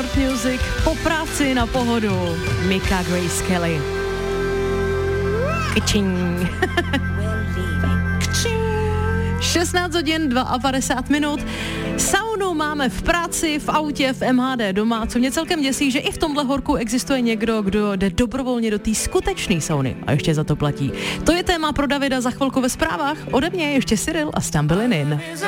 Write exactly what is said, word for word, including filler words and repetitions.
World Music po práci na pohodu. Mika Grace Kelly. Kčing. šestnáct hodin padesát dva minut. Saunu máme v práci, v autě, v M H D doma, co mě celkem děsí, že i v tomhle horku existuje někdo, kdo jde dobrovolně do té skutečné sauny a ještě za to platí. To je téma pro Davida za chvilku ve zprávách. Ode mě ještě Cyril a Stumblin' In.